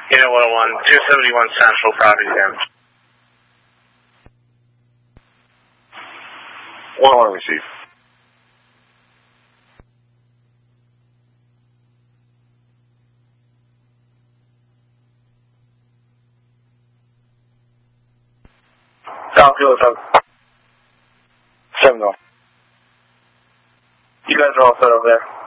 Unit 101, 271 Central, property damage. 101 receive. South Kilo Tuck. 7 off. You guys are all set over there.